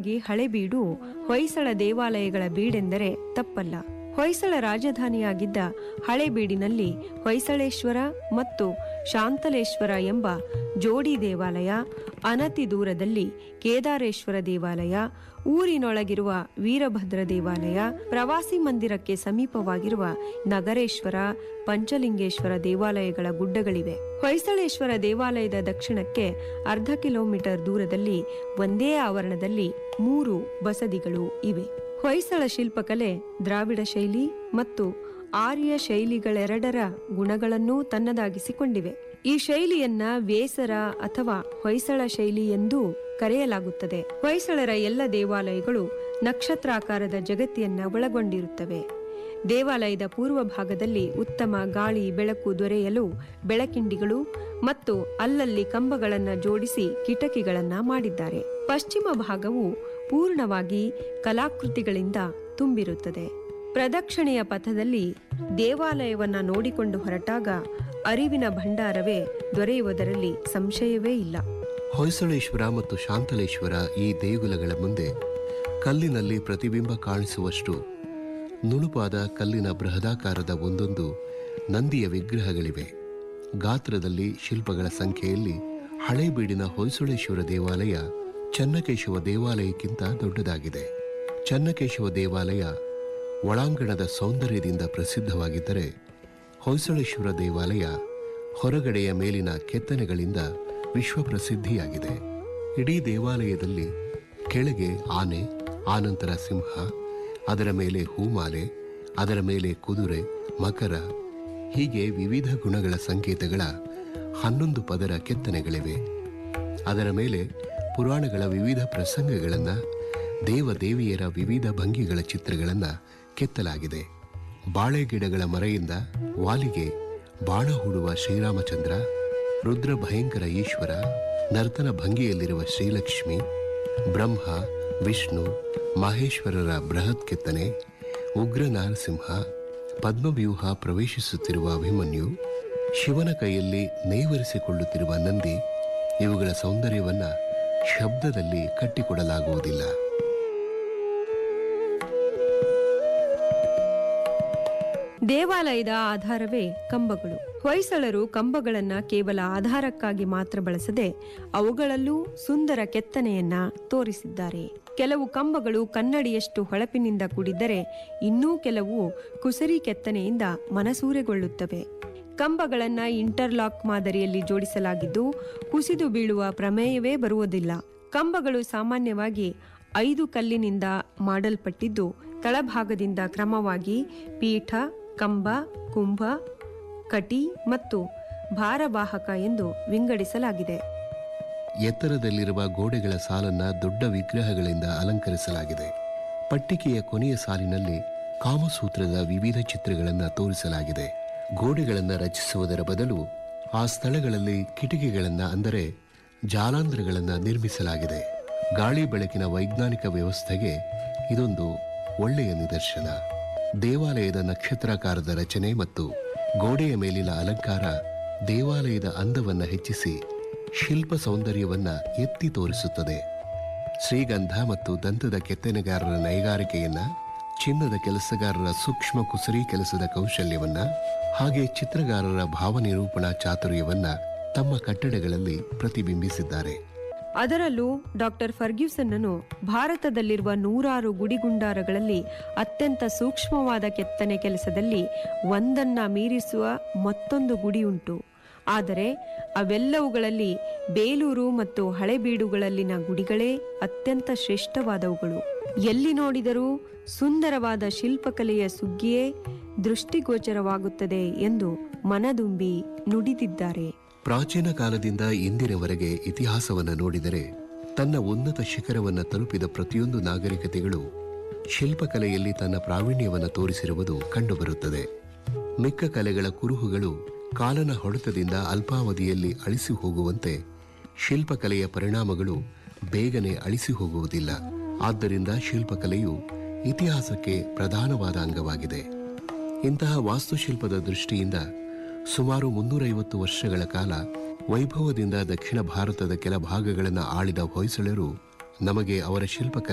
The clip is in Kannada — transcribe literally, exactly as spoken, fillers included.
ಹಳೆಬೀಡು ಹೊಯ್ಸಳ ದೇವಾಲಯಗಳ ಬೀಡೆಂದರೆ ತಪ್ಪಲ್ಲ. ಹೊಯ್ಸಳ ರಾಜಧಾನಿಯಾಗಿದ್ದ ಹಳೆಬೀಡಿನಲ್ಲಿ ಹೊಯ್ಸಳೇಶ್ವರ ಮತ್ತು ಶಾಂತಲೇಶ್ವರ ಎಂಬ ಜೋಡಿ ದೇವಾಲಯ, ಅನತಿ ದೂರದಲ್ಲಿ ಕೇದಾರೇಶ್ವರ ದೇವಾಲಯ, ಊರಿನೊಳಗಿರುವ ವೀರಭದ್ರ ದೇವಾಲಯ, ಪ್ರವಾಸಿ ಮಂದಿರಕ್ಕೆ ಸಮೀಪವಾಗಿರುವ ನಗರೇಶ್ವರ, ಪಂಚಲಿಂಗೇಶ್ವರ ದೇವಾಲಯಗಳ ಗುಡ್ಡಗಳಿವೆ. ಹೊಯ್ಸಳೇಶ್ವರ ದೇವಾಲಯದ ದಕ್ಷಿಣಕ್ಕೆ ಅರ್ಧ ಕಿಲೋಮೀಟರ್ ದೂರದಲ್ಲಿ ಒಂದೇ ಆವರಣದಲ್ಲಿ ಮೂರು ಬಸದಿಗಳು ಇವೆ. ಹೊಯ್ಸಳ ಶಿಲ್ಪಕಲೆ ದ್ರಾವಿಡ ಶೈಲಿ ಮತ್ತು ಆರ್ಯ ಶೈಲಿಗಳೆರಡರ ಗುಣಗಳನ್ನೂ ತನ್ನದಾಗಿಸಿಕೊಂಡಿವೆ. ಈ ಶೈಲಿಯನ್ನ ವೇಸರ ಅಥವಾ ಹೊಯ್ಸಳ ಶೈಲಿ ಎಂದೂ ಕರೆಯಲಾಗುತ್ತದೆ. ಹೊಯ್ಸಳರ ಎಲ್ಲ ದೇವಾಲಯಗಳು ನಕ್ಷತ್ರಾಕಾರದ ಜಗತ್ತಿಯನ್ನ ಒಳಗೊಂಡಿರುತ್ತವೆ. ದೇವಾಲಯದ ಪೂರ್ವ ಭಾಗದಲ್ಲಿ ಉತ್ತಮ ಗಾಳಿ ಬೆಳಕು ದೊರೆಯಲು ಬೆಳಕಿಂಡಿಗಳು ಮತ್ತು ಅಲ್ಲಲ್ಲಿ ಕಂಬಗಳನ್ನು ಜೋಡಿಸಿ ಕಿಟಕಿಗಳನ್ನ ಮಾಡಿದ್ದಾರೆ. ಪಶ್ಚಿಮ ಭಾಗವು ಪೂರ್ಣವಾಗಿ ಕಲಾಕೃತಿಗಳಿಂದ ತುಂಬಿರುತ್ತದೆ. ಪ್ರದಕ್ಷಿಣೆಯ ಪಥದಲ್ಲಿ ದೇವಾಲಯವನ್ನ ನೋಡಿಕೊಂಡು ಹೊರಟಾಗ ಅರಿವಿನ ಭಂಡಾರವೇ ದೊರೆಯುವುದರಲ್ಲಿ ಸಂಶಯವೇ ಇಲ್ಲ. ಹೊಯ್ಸಳೇಶ್ವರ ಮತ್ತು ಶಾಂತಲೇಶ್ವರ ಈ ದೇಗುಲಗಳ ಮುಂದೆ ಕಲ್ಲಿನಲ್ಲಿ ಪ್ರತಿಬಿಂಬ ಕಾಣಿಸುವಷ್ಟು ನುಣುಪಾದ ಕಲ್ಲಿನ ಬೃಹದಾಕಾರದ ಒಂದೊಂದು ನಂದಿಯ ವಿಗ್ರಹಗಳಿವೆ. ಗಾತ್ರದಲ್ಲಿ, ಶಿಲ್ಪಗಳ ಸಂಖ್ಯೆಯಲ್ಲಿ ಹಳೇಬೀಡಿನ ಹೊಯ್ಸಳೇಶ್ವರ ದೇವಾಲಯ ಚನ್ನಕೇಶವ ದೇವಾಲಯಕ್ಕಿಂತ ದೊಡ್ಡದಾಗಿದೆ. ಚನ್ನಕೇಶವ ದೇವಾಲಯ ಒಳಾಂಗಣದ ಸೌಂದರ್ಯದಿಂದ ಪ್ರಸಿದ್ಧವಾಗಿದ್ದರೆ, ಹೊಯ್ಸಳೇಶ್ವರ ದೇವಾಲಯ ಹೊರಗಡೆಯ ಮೇಲಿನ ಕೆತ್ತನೆಗಳಿಂದ ವಿಶ್ವಪ್ರಸಿದ್ಧಿಯಾಗಿದೆ. ಇಡೀ ದೇವಾಲಯದಲ್ಲಿ ಕೆಳಗೆ ಆನೆ, ಆನಂತರ ಸಿಂಹ, ಅದರ ಮೇಲೆ ಹೂಮಾಲೆ, ಅದರ ಮೇಲೆ ಕುದುರೆ, ಮಕರ, ಹೀಗೆ ವಿವಿಧ ಗುಣಗಳ ಸಂಕೇತಗಳ ಹನ್ನೊಂದು ಪದರ ಕೆತ್ತನೆಗಳಿವೆ. ಅದರ ಮೇಲೆ ಪುರಾಣಗಳ ವಿವಿಧ ಪ್ರಸಂಗಗಳನ್ನು, ದೇವದೇವಿಯರ ವಿವಿಧ ಭಂಗಿಗಳ ಚಿತ್ರಗಳನ್ನು ಕೆತ್ತಲಾಗಿದೆ. ಬಾಳೆ ಗಿಡಗಳ ಮರೆಯಿಂದ ವಾಲಿಗೆ ಬಾಣ ಹೂಡುವ ಶ್ರೀರಾಮಚಂದ್ರ, ರುದ್ರ ಭಯಂಕರ ಈಶ್ವರ, ನರ್ತನ ಭಂಗಿಯಲ್ಲಿರುವ ಶ್ರೀಲಕ್ಷ್ಮಿ, ಬ್ರಹ್ಮ, ವಿಷ್ಣು, ಮಹೇಶ್ವರರ ಬೃಹತ್ ಕೆತ್ತನೆ, ಉಗ್ರ ನಾರಸಿಂಹ, ಪದ್ಮವ್ಯೂಹ ಪ್ರವೇಶಿಸುತ್ತಿರುವ ಅಭಿಮನ್ಯು, ಶಿವನ ಕೈಯಲ್ಲಿ ನೇವರಿಸಿಕೊಳ್ಳುತ್ತಿರುವ ನಂದಿ, ಇವುಗಳ ಸೌಂದರ್ಯವನ್ನ ಶಬ್ದದಲ್ಲಿ ಕಟ್ಟಿಕೊಡಲಾಗುವುದಿಲ್ಲ. ದೇವಾಲಯದ ಆಧಾರವೇ ಕಂಬಗಳು. ಹೊಯ್ಸಳರು ಕಂಬಗಳನ್ನ ಕೇವಲ ಆಧಾರಕ್ಕಾಗಿ ಮಾತ್ರ ಬಳಸದೆ ಅವುಗಳಲ್ಲೂ ಸುಂದರ ಕೆತ್ತನೆಯನ್ನ ತೋರಿಸಿದ್ದಾರೆ. ಕೆಲವು ಕಂಬಗಳು ಕನ್ನಡಿಯಷ್ಟು ಹೊಳಪಿನಿಂದ ಕೂಡಿದ್ದರೆ ಇನ್ನೂ ಕೆಲವು ಕುಸರಿ ಕೆತ್ತನೆಯಿಂದ ಮನಸೂರೆಗೊಳ್ಳುತ್ತವೆ. ಕಂಬಗಳನ್ನ ಇಂಟರ್ಲಾಕ್ ಮಾದರಿಯಲ್ಲಿ ಜೋಡಿಸಲಾಗಿದ್ದು ಕುಸಿದು ಬೀಳುವ ಪ್ರಮೇಯವೇ ಬರುವುದಿಲ್ಲ. ಕಂಬಗಳು ಸಾಮಾನ್ಯವಾಗಿ ಐದು ಕಲ್ಲಿನಿಂದ ಮಾಡಲ್ಪಟ್ಟಿದ್ದು ತಳಭಾಗದಿಂದ ಕ್ರಮವಾಗಿ ಪೀಠ, ಕಂಬ, ಕುಂಭ, ಕಟಿ ಮತ್ತು ಭಾರವಾಹಕ ಎಂದು ವಿಂಗಡಿಸಲಾಗಿದೆ. ಎತ್ತರದಲ್ಲಿರುವ ಗೋಡೆಗಳ ಸಾಲನ್ನ ದೊಡ್ಡ ವಿಗ್ರಹಗಳಿಂದ ಅಲಂಕರಿಸಲಾಗಿದೆ. ಪಟ್ಟಿಕೆಯ ಕೊನೆಯ ಸಾಲಿನಲ್ಲಿ ಕಾಮಸೂತ್ರದ ವಿವಿಧ ಚಿತ್ರಗಳನ್ನು ತೋರಿಸಲಾಗಿದೆ. ಗೋಡೆಗಳನ್ನು ರಚಿಸುವುದರ ಬದಲು ಆ ಸ್ಥಳಗಳಲ್ಲಿ ಕಿಟಕಿಗಳನ್ನು, ಅಂದರೆ ಜಾಲಾಂಧ್ರಗಳನ್ನು ನಿರ್ಮಿಸಲಾಗಿದೆ. ಗಾಳಿ ಬೆಳಕಿನ ವೈಜ್ಞಾನಿಕ ವ್ಯವಸ್ಥೆಗೆ ಇದೊಂದು ಒಳ್ಳೆಯ ನಿದರ್ಶನ. ದೇವಾಲಯದ ನಕ್ಷತ್ರಾಕಾರದ ರಚನೆ ಮತ್ತು ಗೋಡೆಯ ಮೇಲಿನ ಅಲಂಕಾರ ದೇವಾಲಯದ ಅಂದವನ್ನ ಹೆಚ್ಚಿಸಿ ಶಿಲ್ಪ ಸೌಂದರ್ಯವನ್ನ ಎತ್ತಿ ತೋರಿಸುತ್ತದೆ. ಶ್ರೀಗಂಧ ಮತ್ತು ದಂತದ ಕೆತ್ತನೆಗಾರರ ನೈಗಾರಿಕೆಯನ್ನ, ಚಿನ್ನದ ಕೆಲಸಗಾರರ ಸೂಕ್ಷ್ಮ ಕುಸರಿ ಕೆಲಸದ ಕೌಶಲ್ಯವನ್ನ, ಹಾಗೆ ಚಿತ್ರಗಾರರ ಭಾವನಿರೂಪಣಾ ಚಾತುರ್ಯವನ್ನ ತಮ್ಮ ಕಟ್ಟಡಗಳಲ್ಲಿ ಪ್ರತಿಬಿಂಬಿಸಿದ್ದಾರೆ. ಅದರಲ್ಲೂ ಡಾಕ್ಟರ್ ಫರ್ಗ್ಯೂಸನ್ನನು ಭಾರತದಲ್ಲಿರುವ ನೂರಾರು ಗುಡಿಗುಂಡಾರಗಳಲ್ಲಿ ಅತ್ಯಂತ ಸೂಕ್ಷ್ಮವಾದ ಕೆತ್ತನೆ ಕೆಲಸದಲ್ಲಿ ಒಂದನ್ನ ಮೀರಿಸುವ ಮತ್ತೊಂದು ಗುಡಿಯುಂಟು. ಆದರೆ ಅವೆಲ್ಲವುಗಳಲ್ಲಿ ಬೇಲೂರು ಮತ್ತು ಹಳೆಬೀಡುಗಳಲ್ಲಿನ ಗುಡಿಗಳೇ ಅತ್ಯಂತ ಶ್ರೇಷ್ಠವಾದವುಗಳು. ಎಲ್ಲಿ ನೋಡಿದರೂ ಸುಂದರವಾದ ಶಿಲ್ಪಕಲೆಯ ಸುಗ್ಗಿಯೇ ದೃಷ್ಟಿಗೋಚರವಾಗುತ್ತದೆ ಎಂದು ಮನದುಂಬಿ ನುಡಿದಿದ್ದಾರೆ. ಪ್ರಾಚೀನ ಕಾಲದಿಂದ ಇಂದಿನವರೆಗೆ ಇತಿಹಾಸವನ್ನು ನೋಡಿದರೆ ತನ್ನ ಉನ್ನತ ಶಿಖರವನ್ನು ತಲುಪಿದ ಪ್ರತಿಯೊಂದು ನಾಗರಿಕತೆಗಳು ಶಿಲ್ಪಕಲೆಯಲ್ಲಿ ತನ್ನ ಪ್ರಾವೀಣ್ಯವನ್ನು ತೋರಿಸಿರುವುದು ಕಂಡುಬರುತ್ತದೆ. ಮಿಕ್ಕ ಕಲೆಗಳ ಕುರುಹುಗಳು ಕಾಲನ ಹೊಡೆತದಿಂದ ಅಲ್ಪಾವಧಿಯಲ್ಲಿ ಅಳಿಸಿ ಹೋಗುವಂತೆ ಶಿಲ್ಪಕಲೆಯ ಪರಿಣಾಮಗಳು ಬೇಗನೆ ಅಳಿಸಿ ಹೋಗುವುದಿಲ್ಲ. ಆದ್ದರಿಂದ ಶಿಲ್ಪಕಲೆಯು ಇತಿಹಾಸಕ್ಕೆ ಪ್ರಧಾನವಾದ ಅಂಗವಾಗಿದೆ. ಇಂತಹ ವಾಸ್ತುಶಿಲ್ಪದ ದೃಷ್ಟಿಯಿಂದ ಸುಮಾರು ಮುನ್ನೂರೈವತ್ತು ವರ್ಷಗಳ ಕಾಲ ವೈಭವದಿಂದ ದಕ್ಷಿಣ ಭಾರತದ ಕೆಲ ಭಾಗಗಳನ್ನು ಆಳಿದ ಹೊಯ್ಸಳರು ನಮಗೆ ಅವರ ಶಿಲ್ಪಕಲೆ